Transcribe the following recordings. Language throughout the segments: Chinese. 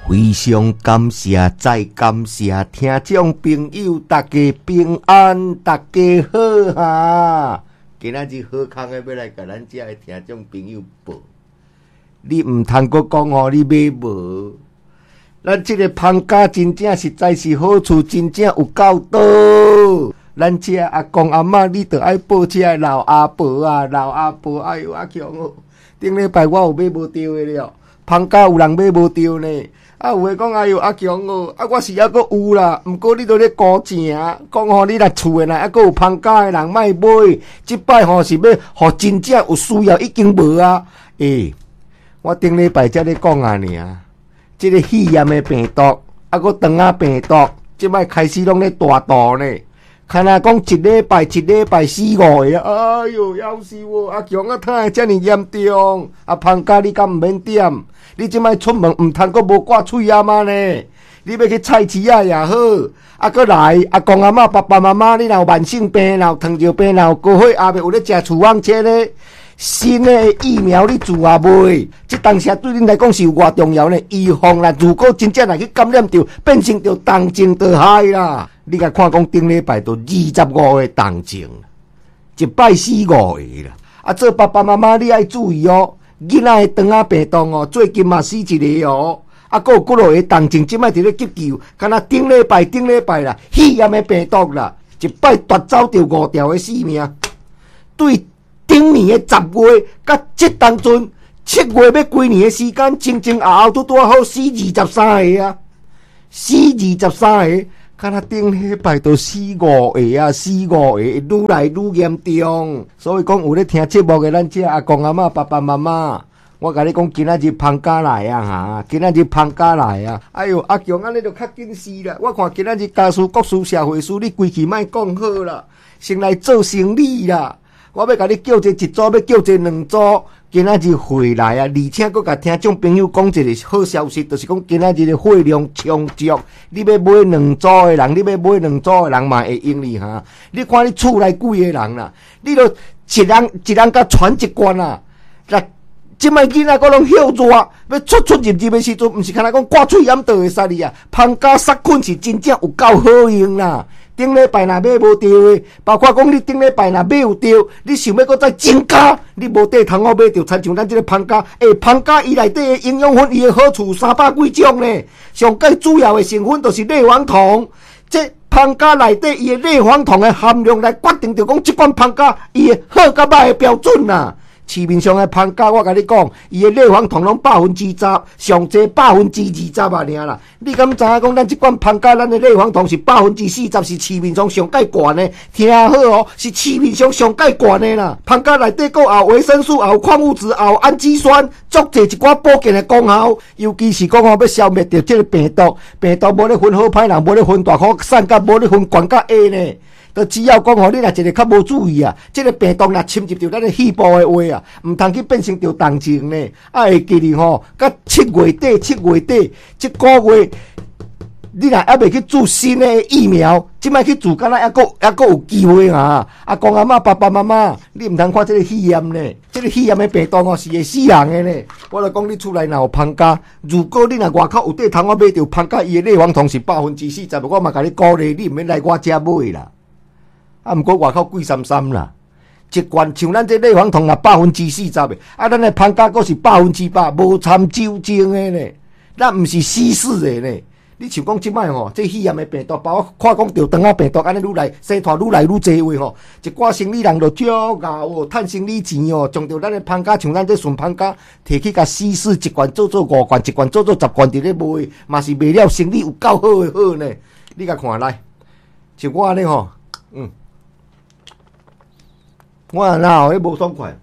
非常感谢，再感谢听众朋友，大家平安，大家好哈！今仔日好康的要来甲咱遮的听众朋友报，你毋通阁讲哦，你买无？咱这个芳家真正实在是好处，真正有够多。咱遮阿公阿嬷，你着爱报遮的老阿婆啊，老阿婆，哎呦阿强哦！顶礼拜我有买无着的了，芳家有人买无着呢。啊，有诶讲，哎哟，阿强哦，啊，我是还阁有啦，毋过你都咧估钱，讲吼，你来厝诶内还阁有芳家诶人卖买，即摆吼是要互真正有需要，已经无啊。我顶礼拜才咧讲啊尔，即个肺炎诶病毒，啊，阁肠仔病毒，即摆开始拢咧大度呢。看若讲一礼拜4、5个啊，哎哟，夭死我！阿强啊，呾会遮尔严重？啊，芳家你敢毋免点？你即摆出门毋通阁无挂喙仔嘛呢？你要去菜市仔也好，啊，阁来阿公阿嬷、爸爸妈妈，你若有慢性病、若有糖尿病、若有高血压，有咧食处方切咧。新的疫苗你做啊未？这当时对恁来讲是有偌重要呢？预防啦，如果真正来去感染着，变成着重症就害啦。你甲看讲顶礼拜都25个重症，一摆4、5个啦。啊，做爸爸妈妈你爱注意哦，囡仔的肠仔病毒哦，最近嘛死一个哦。啊，还有几落个重症，即摆伫咧急救，敢若顶礼拜啦，肺炎的病毒啦，一摆夺走着5条的性命。对。顶年的10月，甲即当阵7月要归年的时间，前后都拄好死23个啊，死23个，敢若顶礼拜都4、5个啊，4、5个，愈来愈严重。所以讲有咧听节目的咱这阿公阿嬷、爸爸妈妈，我甲你讲，今仔日芳家来啊哈，今仔日芳家来啊！哎哟，阿强安尼就较紧死啦。我看今仔日家事、国事、社会事，你规气莫讲好啦，先来做生理啦。我要甲你叫一组，要叫2组，今仔日回来啊！而且佫甲听众朋友讲一个好消息，就是讲今仔日的货量充足，你要买2组的人，你要买2组的人嘛会用哩哈！你看你厝内几个人啦，你都一人甲传一罐啊！那即摆囡仔佫拢休热，要出入的时阵，毋是看若讲挂喙炎倒会使哩啊！芳家杀菌是真正有够好用啦！顶礼拜若买无着的，包括讲你顶礼拜若买有着，你想要搁再增加，你无地通我买着，亲像咱即个芳家，芳家伊内底的营养分，伊的好处300几种呢。上介主要的成分就是类黄酮，这芳家内底伊的类黄酮的含量来决定着讲即款芳家伊的好甲歹的标准啦。市面上的芳家，我甲你讲，伊的类黄酮拢10%，上济20%啊尔啦。你敢知影讲咱即款芳家，咱的类黄酮是40%，是市面上上介悬的。听好哦，是市面上上介悬的啦。芳家内底佫有维生素，有矿物质，有氨基酸，足济一寡保健的功效。尤其是讲要消灭掉这个病毒，无咧分好歹人，无咧分大颗散甲，无咧分悬甲下呢。都只要讲吼，你若一个较无注意啊，这个病毒若侵入到咱的肺部的话啊，毋通去变成着重症呢。会记哩吼，到7月底，这个月你若还未去注新的疫苗，即摆去注，敢若还佫有机会啊！阿公阿嬷、爸爸妈妈，你毋通看这个肺炎呢，这个肺炎的病毒哦是会死人的呢。我就讲你厝内若有芳家，如果你若外口有地通我买着芳家，伊的类黄酮是40%，我嘛甲你鼓励你，毋免来我遮买啦。啊，毋过外口贵33啦，一罐像咱这类黄酮也40%的，啊，咱的芳家佫是100%，无掺酒精的呢，咱毋是稀释的呢。你像讲即摆吼，这肺炎的病毒，包括看讲着肠仔病毒，安尼愈来生团愈来愈济话吼，一寡生理人就足牛哦，趁生理钱哦，将着咱的芳家，像咱这顺芳家，摕去甲稀释一罐做5罐，一罐做10罐伫咧卖，嘛是卖了生理有够好的好呢。你甲看来，像我安尼吼，我哪有迄无爽快？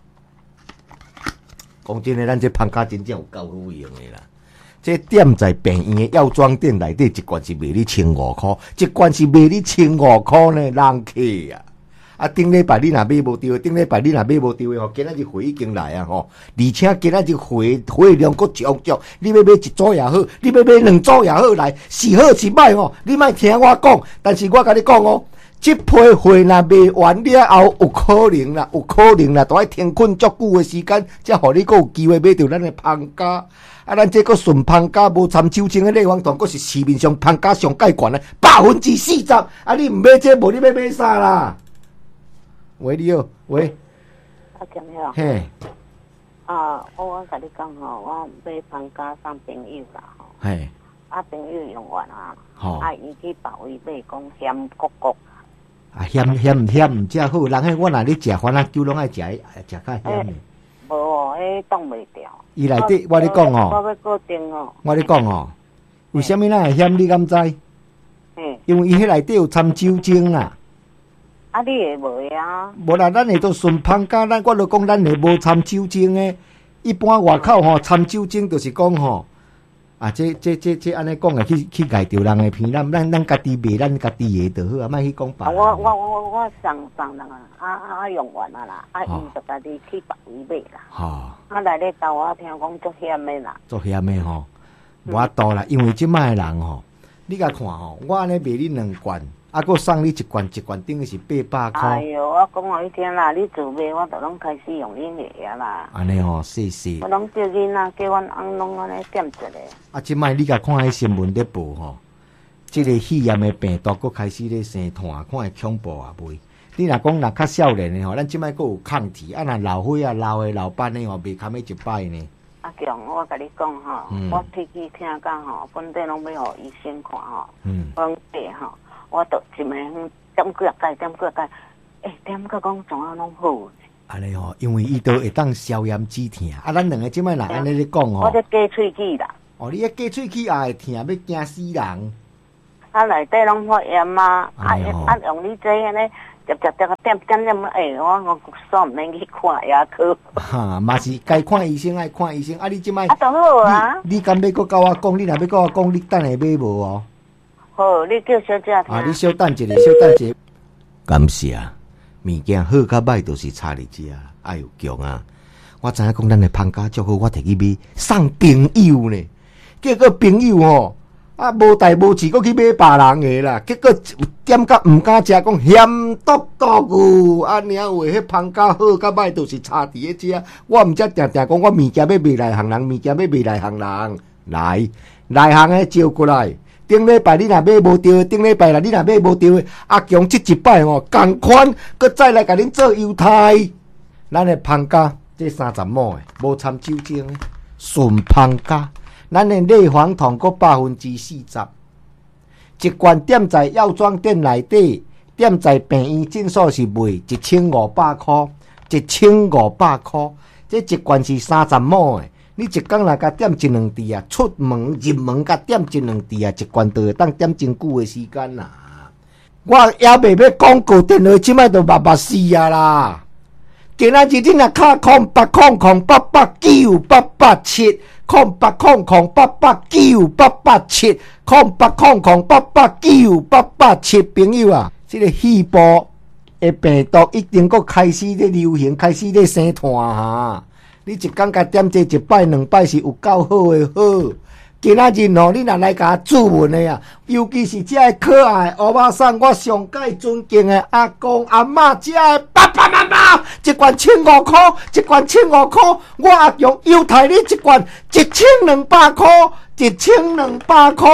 讲真诶，咱这芳家真正有够好用诶啦！这点在病院诶药妆店内底，一罐是卖你1500，一罐是卖你1500呢，人客啊！啊，顶礼拜你若买无着，今仔日货已经来啊吼！而且今仔日货量佫充足，你要买1组也好，你要买2组也好，来是好是歹吼，你莫听我讲，但是我甲你讲哦。 这批货若卖完了后，有可能啦，都要停困足久的时间，才互你有机会买到咱的芳家。啊，咱这个顺芳家无参酒精的内黄糖，佫是市面上芳家上介悬的40%。啊，你毋买这，无你要买啥啦？喂，你好，喂。 啊，金兄。 嘿。 我甲你讲吼，我买芳家送朋友啦吼。 嘿。 啊，朋友用完啊。 吼。 啊，伊去别位买讲咸谷谷。 啊，咸毋正好，人迄我若咧食番仔酒，拢爱食较咸的。 无哦，迄挡袂掉。 伊内底我咧讲哦， 我要固定哦。 我咧讲哦，为虾米咱会咸？你敢知？因为伊迄内底有掺酒精啦。 啊，你会无啊？ 无啦，咱会做顺芳家，我就讲咱会无掺酒精的。一般外口吼掺酒精，就是讲吼。啊，这安尼讲诶，去害着人诶鼻，咱家己卖，咱家己个就好啊，莫去讲别人。 我送人啊用完啊啦，啊伊就家己去别位买啦。吼，啊来咧斗我听讲足险诶啦。足险诶吼，无法度啦，因为即摆诶人吼，你甲看吼，我安尼卖你2罐，啊，佮送你1罐等于是800块。 哎哟，我讲互你听啦，你自卖我就拢开始用恁个啊啦。 安尼吼，谢谢。 我拢叫囡仔叫阮翁拢安尼点一个。 啊，即摆你甲看迄新闻咧报吼，即个肺炎的病毒佫开始咧生炭，看会恐怖啊袂？你若讲较少年的吼，咱即摆佫有抗体，啊，若老岁啊、老的老班的吼，袂堪要一摆呢。 阿强，我甲你讲吼，我提起听讲吼，本地拢要互医生看吼，讲底吼，我着一暝点几啊解，点个讲怎啊拢好。 安尼吼，因为伊都会当消炎止疼，啊，咱两个即摆若安尼咧讲吼， 我咧加喙齿啦。 哦，你咧加喙齿也会疼，要惊死人。 啊，内底拢发炎啊，用你这安尼。点，我煞毋免去看牙科。 哈，嘛是该看医生爱看医生。啊，你即摆啊，都好啊。 你敢要甲我讲？你若要甲我讲，你等下买无哦？ 好，你叫小姐听。 啊，你稍等一下。感谢啊，物件好甲歹都是差伫遮，哎呦强啊！我知影讲咱的芳家足好，我摕去买送朋友呢。结果朋友吼。啊，无代无志，搁去买别人的啦。结果点甲毋敢食，讲咸笃笃啊！领话迄芳家好甲歹，都是差伫咧遮。我毋则定定讲，我物件要卖内行人，物件要卖内行人。内行的招过来。顶礼拜你若买无着，顶礼拜啦你若买无着，阿强即一摆吼，共款，搁再来甲恁做犹太。咱的芳家这30亩的，无掺酒精的，纯芳家。咱的内黄糖搁40%，一罐点在药妆店内底，点在病院诊所是卖1500块，1500块。这一罐是30亩的，你一工来甲点1-2滴啊，出门入门甲点1-2滴啊，一罐就会当点真久的时间啦。我也未要广告电话，即摆都麻死啊啦！今仔日你若卡0800889887。0800889887，0800889887，朋友啊，这个肺部的病毒一定搁开始咧流行，开始咧生炭哈。你一工甲点这1摆2摆是有够好的好。今仔日吼，你若来甲注文的啊，尤其是这个可爱欧巴桑，我上界尊敬的阿公阿嬷，这个爸爸妈妈，一罐1500块，一罐1500块，我阿强犹太你一罐1200块，1200块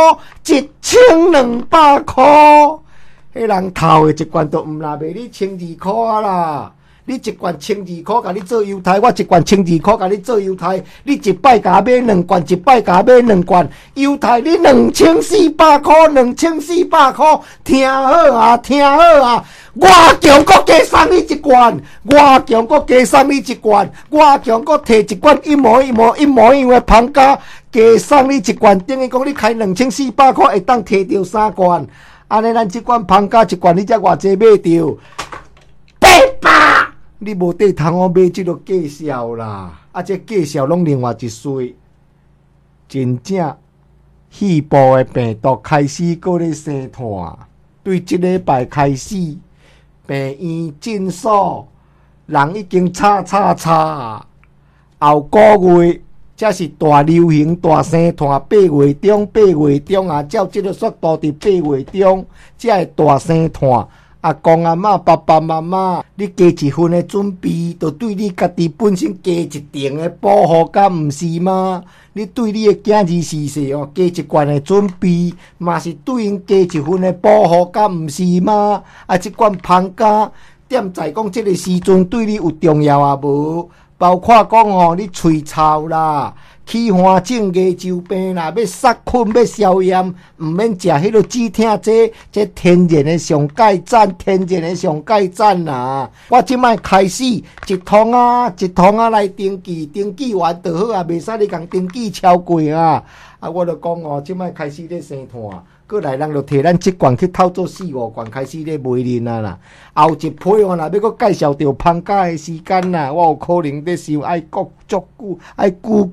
，1200块，迄人头的一罐都毋拉卖你1200块啦。你一罐1200块，甲你做犹太；我一罐1200块，甲你做犹太。你一摆甲买2罐，一摆甲买2罐，犹太你2400块，2400块，听好啊，听好啊！我强搁加送你一罐，我强搁加送你一罐，我强搁摕一罐一模一样的芳家，加送你一罐，等于讲你开2400块会当摕到3罐。安尼咱即罐芳家一罐，你才偌济买着？800。你无地通我买即个介绍啦，啊，这介绍拢另外一岁，真正肺部的病毒开始搁咧生炭，对即礼拜开始，病院诊所人已经吵，后个月才是大流行大生炭，8月中啊，照即个速度伫8月中才会大生炭。 阿公阿嬷、爸爸妈妈，你加一份的准备，就对你家己本身加一定的保护感，毋是吗？你对你的囝儿逝世哦，加一罐的准备，嘛是对因加一份的保护感，毋是吗？啊，这罐芳家，踮在讲这个时阵对你有重要啊无？包括讲哦，你喙臭啦。起汗症、牙周病啦，要杀菌、要消炎，毋免食迄落止痛剂，这天然的上盖赞，天然的上盖赞啦！我即摆开始一通啊来登记，登记完就好啊，袂使你共登记超过啊！啊，我就讲哦，即摆开始咧生炭。过来人就摕咱即罐去透做4-5罐，开始咧卖恁啊啦。后一批我若要搁介绍着芳家的时间啦，我有可能咧想爱国足久，爱久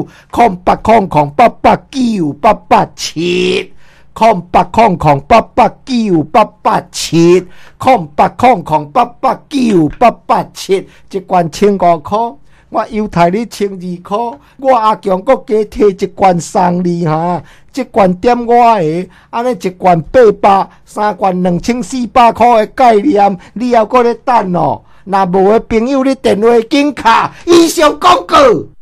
0800889887 0800889887一罐1500块。我犹太你1200块，我阿强搁加摕一罐送你哈，这罐点我的，安尼一罐800，3罐2400块的概念，你还搁咧等哦？若无的朋友，你电话紧卡，以上广告。